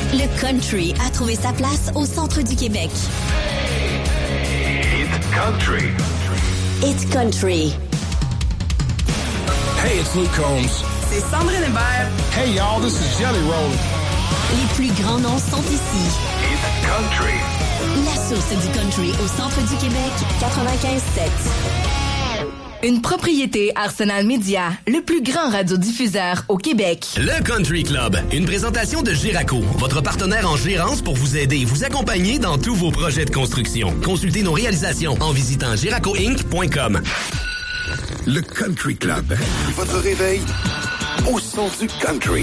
Le country a trouvé sa place au centre du Québec. It's country. It's country. Hey, it's Luke Combs. C'est Sandrine Hébert. Hey, y'all, this is Jelly Roll. Les plus grands noms sont ici. It's country. La source du country au centre du Québec, 95.7. Une propriété Arsenal Media, le plus grand radiodiffuseur au Québec. Le Country Club, une présentation de Giraco, votre partenaire en gérance pour vous aider et vous accompagner dans tous vos projets de construction. Consultez nos réalisations en visitant giracoinc.com. Le Country Club. Votre réveil au son du country.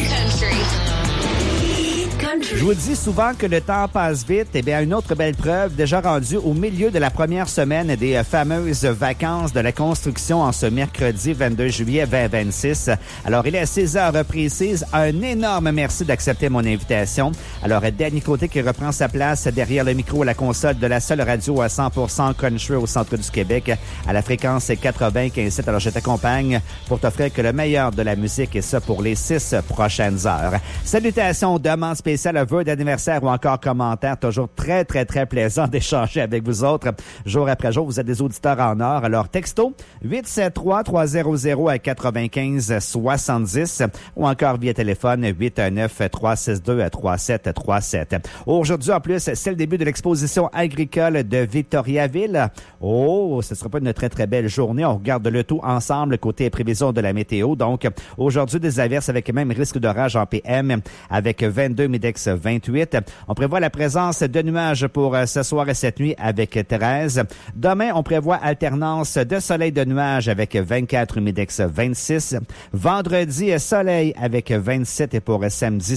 Je vous dis souvent que le temps passe vite. Eh bien, une autre belle preuve, déjà rendue au milieu de la première semaine des fameuses vacances de la construction en ce mercredi 22 juillet 2026. Alors, il est à 6 heures précises. Un énorme merci d'accepter mon invitation. Alors, Danny Côté qui reprend sa place derrière le micro à la console de la seule radio à 100% country au centre du Québec à la fréquence 95.7. Alors, je t'accompagne pour t'offrir que le meilleur de la musique et ça pour les 6 prochaines heures. Salutations, demandes spéciales, vœux d'anniversaire ou encore commentaires. Toujours très, très, très plaisant d'échanger avec vous autres. Jour après jour, vous êtes des auditeurs en or. Alors, texto 873-300-9570 ou encore via téléphone 819-362-3737. Aujourd'hui, en plus, c'est le début de l'exposition agricole de Victoriaville. Oh, ce sera pas une très, très belle journée. On regarde le tout ensemble côté prévision de la météo. Donc, aujourd'hui, des averses avec même risque d'orage en PM avec 22 Midex 28. On prévoit la présence de nuages pour ce soir et cette nuit avec 13. Demain, on prévoit alternance de soleil de nuages avec 24 Midex 26. Vendredi, soleil avec 27 et pour samedi,